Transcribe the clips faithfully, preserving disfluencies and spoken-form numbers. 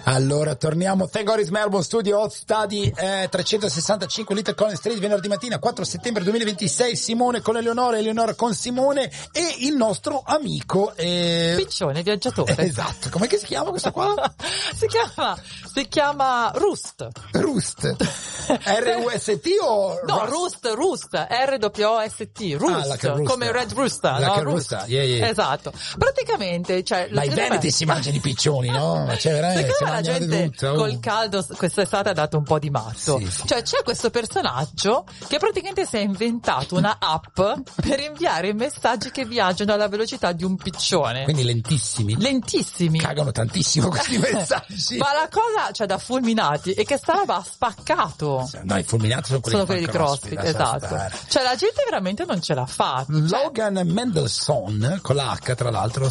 Allora, torniamo. Thank God it's Melbourne Studio Hot Study eh, trecentosessantacinque Little Collins Street, venerdì mattina quattro settembre duemilaventisei. Simone con Eleonora, Eleonora con Simone e il nostro amico eh... Piccione viaggiatore. Eh, esatto, com'è che si chiama questo qua? si chiama si chiama Rust. Rust. R U S T o No, Rust, Rust, R O O S T, Rust, ah, come Red Rooster, la no? Rooster, yeah, yeah. Esatto. Praticamente, cioè, ma i veneti si mangiano i piccioni, no? Cioè, veramente si la gente tutto. Col caldo quest'estate ha dato un po' di matto. Sì, sì. Cioè, c'è questo personaggio che praticamente si è inventato una app per inviare messaggi che viaggiano alla velocità di un piccione. Quindi lentissimi. Lentissimi. Cagano tantissimo questi messaggi. Ma la cosa, cioè, da fulminati è che sta roba ha spaccato. No, i fulminati sono quelli, sono quelli di CrossFit, CrossFit esatto. Stare. Cioè, la gente veramente non ce l'ha fatta. Logan cioè... Mendelssohn, con la H tra l'altro,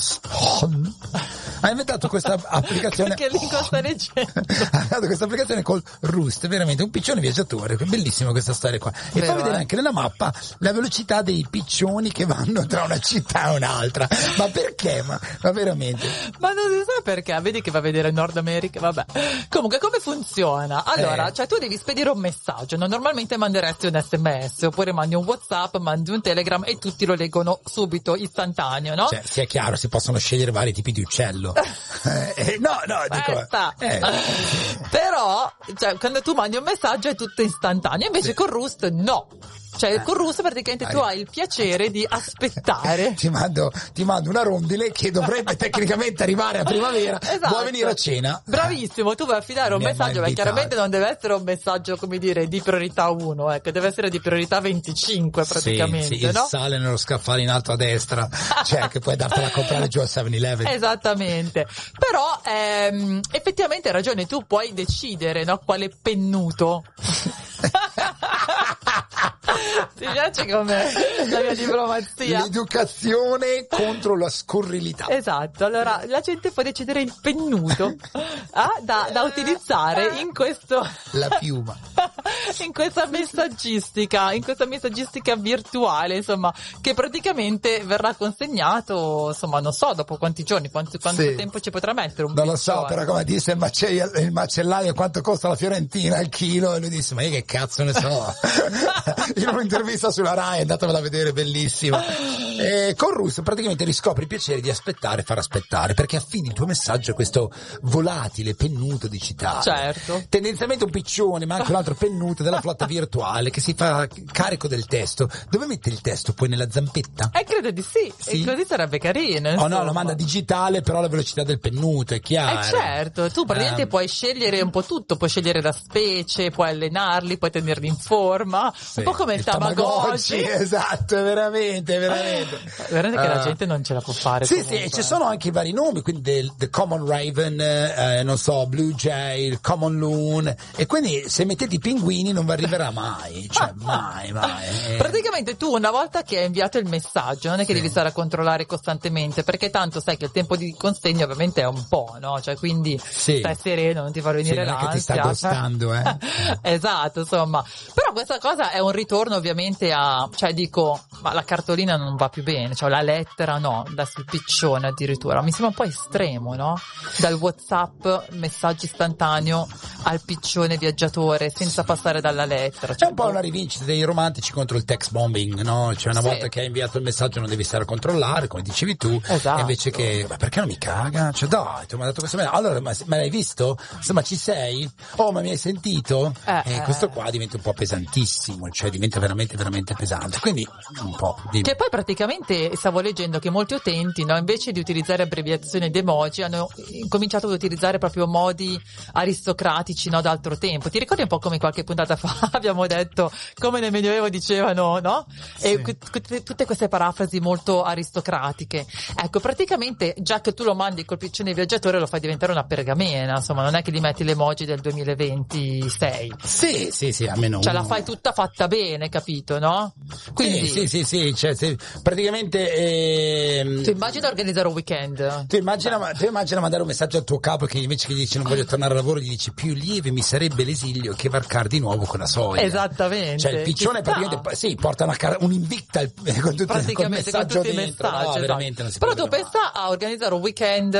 ha inventato questa applicazione. Che lingua sta leggendo? Ha inventato questa applicazione col Rust, veramente un piccione viaggiatore. Bellissima questa storia qua. E Vero, fa vedere eh? anche nella mappa la velocità dei piccioni che vanno tra una città e un'altra. Ma perché? Ma, ma veramente? Ma non si sa perché. Vedi che va a vedere Nord America, vabbè. Comunque, come funziona? Allora, eh. cioè tu devi spedire un messaggio, no? Normalmente manderesti un sms, oppure mandi un WhatsApp, mandi un Telegram e tutti lo leggono subito, istantaneo, no? Cioè, sia chiaro, si possono scegliere vari tipi di uccello. eh, no, no, dico... Eh. Però, cioè, quando tu mandi un messaggio è tutto istantaneo, invece sì. Con Rust no. Cioè, eh. Con Rust praticamente tu hai il piacere di aspettare. Ti mando, ti mando una rondine che dovrebbe tecnicamente arrivare a primavera. Esatto. Vuoi venire a cena? Bravissimo, tu vuoi affidare un Mi messaggio, ma chiaramente non deve essere un messaggio, come dire, di priorità uno, ecco, deve essere di priorità venticinque praticamente, sì, sì, no? Il sale nello scaffale in alto a destra, cioè che puoi dartela a comprare giù al seven eleven. Esattamente. Però, ehm, effettivamente hai ragione, tu puoi decidere, no, quale pennuto. Ti piace come la mia diplomazia? L'educazione contro la scurrilità. Esatto, allora la gente può decidere il pennuto ah, da, da utilizzare in questo la piuma in questa messaggistica in questa messaggistica virtuale, insomma, che praticamente verrà consegnato, insomma, non so dopo quanti giorni, quanto, quanto sì. tempo ci potrà mettere un non piccione. Lo so, però come disse il, macellaio, il macellaio quanto costa la Fiorentina al chilo, e lui disse ma io che cazzo ne so. In un'intervista sulla Rai, andatevela a vedere, bellissima. E con Rust praticamente riscopri il piacere di aspettare e far aspettare, perché affidi il tuo messaggio a questo volatile pennuto digitale. Certo. Tendenzialmente un piccione, ma anche un altro pennuto della flotta virtuale che si fa carico del testo. Dove mette il testo? Poi nella zampetta? Eh, credo di sì. sì. E così sarebbe carino. Oh no, lo manda digitale, però la velocità del pennuto è chiaro. Eh certo, tu praticamente um, puoi scegliere un po' tutto, puoi scegliere la specie, puoi allenarli, puoi tenerli in forma, sì. Un po' come il, il Tamagotchi. Esatto, veramente, veramente. Veramente che uh, la gente non ce la può fare. Sì, comunque. sì, ci sono anche i vari nomi, quindi del the Common Raven, eh, non so, Blue Jay, il Common Loon, e quindi se mettete i pinguini non vi arriverà mai, cioè mai, mai. Eh. Praticamente tu una volta che hai inviato il messaggio non è che sì. devi stare a controllare costantemente, perché tanto sai che il tempo di consegna ovviamente è un po', no? Cioè quindi sì. stai sereno, non ti fa venire sì, l'ansia. Non è che ti sta gostando, eh. Esatto, insomma. Però questa cosa è un ritorno ovviamente a, cioè dico, ma la cartolina non va più bene, cioè la lettera no, da sul piccione addirittura. Mi sembra un po' estremo, no? Dal WhatsApp, messaggio istantaneo al piccione viaggiatore senza passare dalla lettera. Cioè, è un po' una rivincita dei romantici contro il text bombing, no? Cioè una sì. volta che hai inviato il messaggio non devi stare a controllare, come dicevi tu, esatto. invece che, ma perché non mi caga? Cioè dai, tu mi hai dato questo messaggio, allora ma, ma l'hai visto? Insomma ci sei? Oh, ma mi hai sentito? Eh, e eh. questo qua diventa un po' pesantissimo, cioè diventa veramente veramente pesante, quindi un po'. Dimmi. Che poi praticamente stavo leggendo che molti utenti, no, invece di utilizzare abbreviazioni ed emoji hanno cominciato ad utilizzare proprio modi aristocratici, no, d'altro tempo. Ti ricordi un po' come qualche puntata fa abbiamo detto come nel Medioevo dicevano, no? E sì. tutte queste parafrasi molto aristocratiche. Ecco, praticamente già che tu lo mandi col piccione viaggiatore lo fai diventare una pergamena, insomma, non è che gli metti le emoji del duemilaventisei. Sì, sì, sì, almeno cioè uno. la fai tutta fatta bene, capito, no? Quindi sì, sì, sì, sì, cioè se, praticamente ehm, tu immagina organizzare un weekend. Tu immagina, tu immagina mandare un messaggio al tuo capo che invece che dice non voglio tornare al lavoro gli dici più lieve mi sarebbe l'esilio che varcar di nuovo con la soglia. Esattamente. Cioè il piccione praticamente sì, porta una car- un invicta con tutto il messaggio con tutti i dentro. messaggi, No, esatto. veramente non si Però tu mai. pensa a organizzare un weekend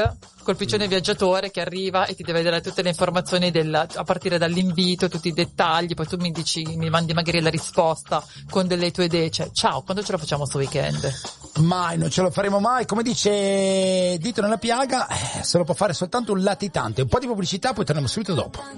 col piccione viaggiatore che arriva e ti deve dare tutte le informazioni del, a partire dall'invito, tutti i dettagli, poi tu mi dici, mi mandi magari la risposta con delle tue idee, cioè ciao, quando ce lo facciamo sto weekend? Mai, non ce lo faremo mai, come dice Dito nella piaga, eh, se lo può fare soltanto un latitante. Un po' di pubblicità, poi torniamo subito dopo.